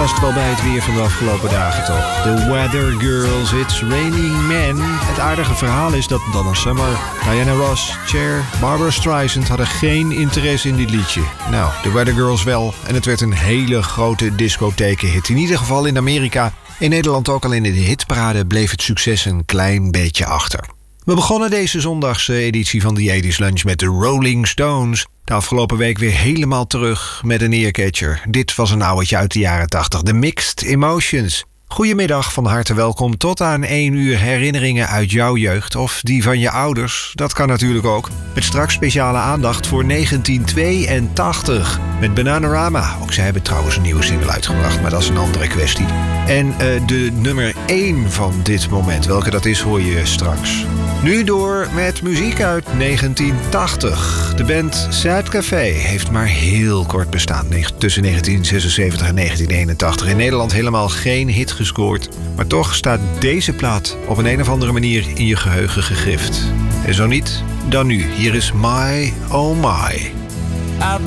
past wel bij het weer van de afgelopen dagen toch. The Weather Girls, It's Raining Men. Het aardige verhaal is dat Donna Summer, Diana Ross, Cher, Barbara Streisand hadden geen interesse in dit liedje. Nou, The Weather Girls wel. En het werd een hele grote discothekenhit. In ieder geval in Amerika. In Nederland ook, al in de hitparade bleef het succes een klein beetje achter. We begonnen deze zondagse editie van The 80s Lunch met de Rolling Stones. De afgelopen week weer helemaal terug met een earcatcher. Dit was een ouwtje uit de jaren 80, The Mixed Emotions. Goedemiddag, van harte welkom tot aan 1 uur herinneringen uit jouw jeugd of die van je ouders. Dat kan natuurlijk ook. Met straks speciale aandacht voor 1982 met Bananarama. Ook zij hebben trouwens een nieuwe single uitgebracht, maar dat is een andere kwestie. En de nummer 1 van dit moment, welke dat is, hoor je straks. Nu door met muziek uit 1980. De band Sad Café heeft maar heel kort bestaan. Tussen 1976 en 1981. In Nederland helemaal geen hit gescoord. Maar toch staat deze plaat op een of andere manier in je geheugen gegrift. En zo niet, dan nu. Hier is My Oh My.